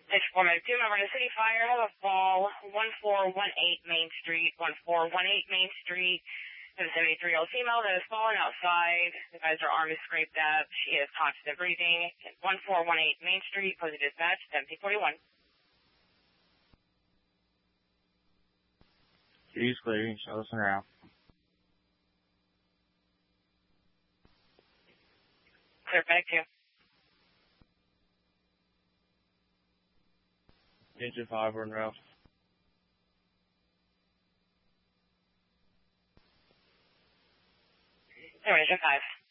It's 402, member to City Fire, have a fall, 1418 Main Street, 1418 Main Street. There's a 73-year-old female that has fallen outside. The guy's her arm is scraped up. She is conscious and breathing. 1418 Main Street, posted dispatch, 1741. City's clear, show us around. Clear back to. Engine 5, we're en route. Engine 5.